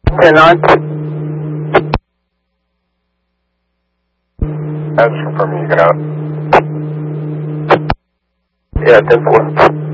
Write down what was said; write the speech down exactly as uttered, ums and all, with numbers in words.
ten nine. I just confirming you got it. Yeah, ten four.